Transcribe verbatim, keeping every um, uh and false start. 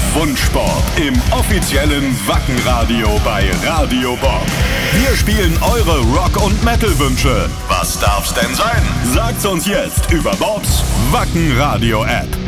Wunschsport im offiziellen Wacken-Radio bei Radio Bob. Wir spielen eure Rock- und Metal-Wünsche. Was darf's denn sein? Sagt's uns jetzt über Bobs Wacken-Radio-App.